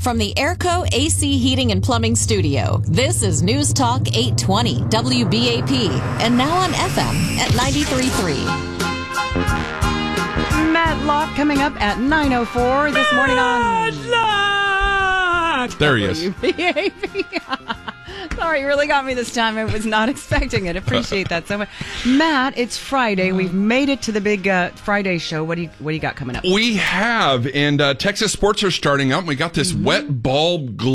from the Airco AC Heating and Plumbing Studio, this is News Talk 820 WBAP, and now on FM at 93.3. Matt Locke coming up at 9:04 this morning on... There he is. WBAP. Sorry, you really got me this time. I was not expecting it. Appreciate that so much. Matt, it's Friday. We've made it to the big Friday show. What do you got coming up? We have, and Texas sports are starting up. We got this wet ball